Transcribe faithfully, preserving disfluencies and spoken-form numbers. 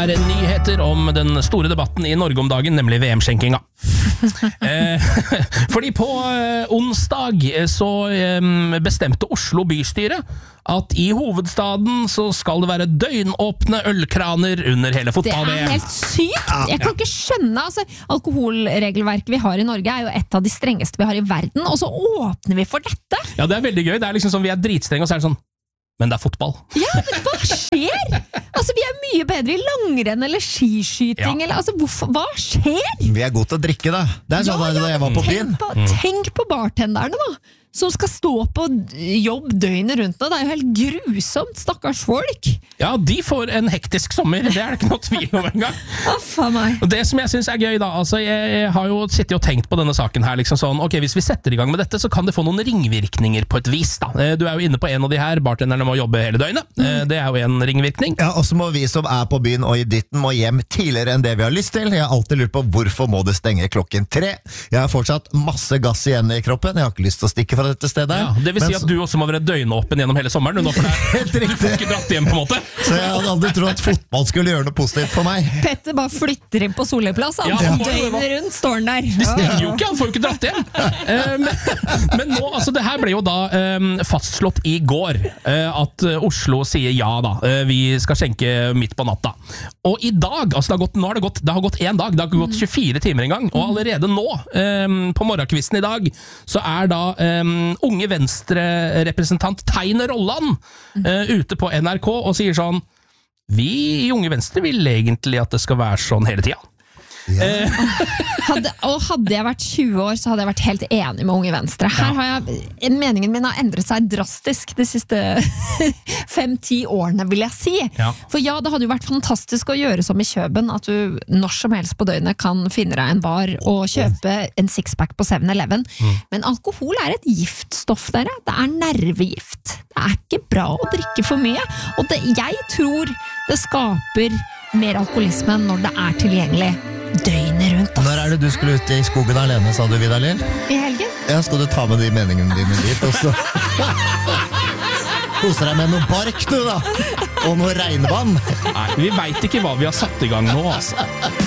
er nyheter om den store debatten i Norge om dagen, nemlig V M-skjenkinga. eh, fordi på eh, onsdag så eh, bestemte Oslo bystyre at i hovedstaden så skal det være døgnåpne ølkraner under hele fotball-V M. Det er helt sykt! Jeg kan ikke skjønne, altså, alkoholregelverket vi har i Norge er jo et av de strengeste vi har i verden, og så åpner vi for dette! Ja, det er veldig gøy. Det er liksom sånn, vi er dritstrenge, og så er det sånn, men det er fotball. Ja, men hva skjer? Altså, vi er mye bedre i langrenn eller skiskyting, Ja. eller, altså, hvorfor, hva skjer? Vi er gode til å drikke, da. Det er sånn Ja, ja, da jeg var på byen. Tenk på, tenk på bartenderne, da! Som skal stå på jobb døgnet rundt nå. Det er jo helt grusomt, stakkars folk. Ja, de får en hektisk sommer, det er det ikke noe tvil om engang. Aff av meg. Og det som jeg synes er gøy da, altså jeg, jeg har jo sittet og tenkt på denne saken her, liksom sånn, ok, hvis vi setter i gang med dette, så kan det få noen ringvirkninger på et vis da. Eh, Du er jo inne på en av de her, bartenderne må jobbe hele døgnet, Eh, det er jo en ringvirkning. Ja, og så må vi som er på byen og i ditten må hjem tidligere enn det vi har lyst til. Jeg har alltid lurt på hvorfor må det stenge klokken tre. Jeg har fortsatt masse gass igjen i kroppen. Jeg har ikke lyst til å stikke fra dette stedet. Ja, det vil si Men at du også må være døgnåpen gjennom hele sommeren, nå, for det er Helt riktig. Du får ikke dratt hjem på en måte. Så jeg hadde aldri trodd at fotball skulle gjøre noe positivt for meg. Petter bare flytter inn på Soløyplass. Han Ja, han må jo det, døgnet rundt står han der. De stenger jo ikke, han får jo ikke dratt hjem. Eh, men, men nå, altså det her ble jo da eh, fastslått i går, eh, at eh, Oslo sier ja da, eh, vi skal skjenke midt på natta. Og i dag, altså det har gått, nå har det gått, det har gått en dag, det har ikke gått tjuefire timer en gang, og allerede nå, eh, på morgenkvisten i dag, så er da eh, unge Venstre-representant Teiner Rolland eh, ute på N R K og sier sånn, vi i Unge Venstre vil egentlig at det skal være sånn hele tida. Hadde, og hadde jeg vært tjue år, så hadde jeg vært helt enig med Unge Venstre. Her har jeg, meningen min har endret seg drastisk de siste fem-ti årene, vil jeg si. Ja. For ja, det hadde jo vært fantastisk å gjøre som i Kjøben, at du når som helst på døgnet kan finne deg en bar og kjøpe en sixpack på seven eleven. Mm. Men alkohol er et giftstoff, dere. Det er nervegift. Det er ikke bra å drikke for mye. Og det, jeg tror det skaper mer alkoholisme når det er tilgjengelig døgnet rundt. Ass. Når er det du skulle ut i skogen alene, sa du, Vidar Lill? I helgen? Ja, skal du ta med de meningene dine dit, og så koser deg med noe bark, du da, og noe regnvann. Nei, vi vet ikke hva vi har satt i gang nå, altså.